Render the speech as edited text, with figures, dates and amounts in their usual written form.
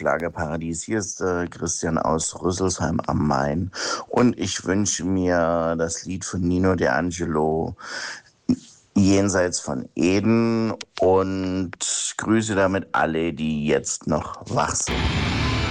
Schlagerparadies. Hier ist Christian aus Rüsselsheim am Main und ich wünsche mir das Lied von Nino D'Angelo Jenseits von Eden und grüße damit alle, die jetzt noch wach sind.